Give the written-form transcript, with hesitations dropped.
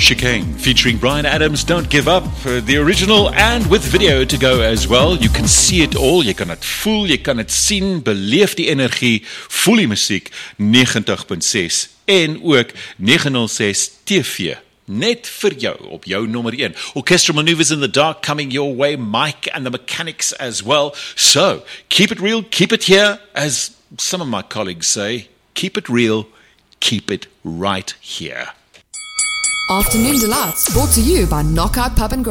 Chicane, featuring Bryan Adams, Don't Give Up, the original, and with video to go as well. You can see it all, jy kan het voel, jy kan het sien, beleef die energie, voel die musiek, 90.6 en ook 906 TV. Net vir jou, op jou nommer 1. Orchestral Maneuvers in the Dark coming your way, Mike and the Mechanics as well. So, keep it real, keep it here, as some of my colleagues say, keep it real, keep it right here. Afternoon Delights, brought to you by Knockout Pub and Grill.